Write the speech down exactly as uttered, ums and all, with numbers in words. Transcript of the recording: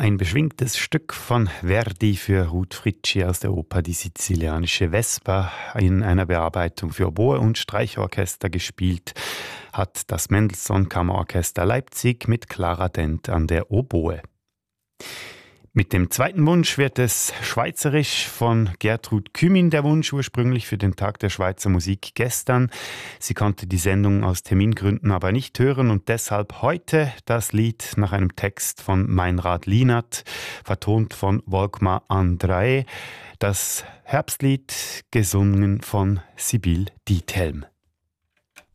Ein beschwingtes Stück von Verdi für Ruth Fritschi aus der Oper Die sizilianische Vespa in einer Bearbeitung für Oboe und Streichorchester gespielt hat das Mendelssohn Kammerorchester Leipzig mit Clara Dent an der Oboe. Mit dem zweiten Wunsch wird es schweizerisch von Gertrud Kümin, der Wunsch ursprünglich für den Tag der Schweizer Musik gestern. Sie konnte die Sendung aus Termingründen aber nicht hören und deshalb heute das Lied nach einem Text von Meinrad Lienert, vertont von Volkmar André, das Herbstlied gesungen von Sibylle Diethelm.